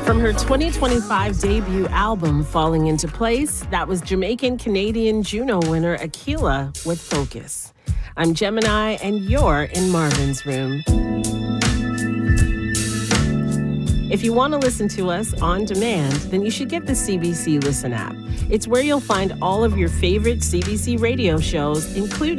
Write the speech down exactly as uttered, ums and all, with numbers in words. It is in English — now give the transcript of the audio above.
From her twenty twenty-five debut album, Falling Into Place, that was Jamaican-Canadian Juno winner Akila with Focus. I'm Gemini, and you're in Marvin's Room. If you want to listen to us on demand, then you should get the C B C Listen app. It's where you'll find all of your favorite C B C radio shows, including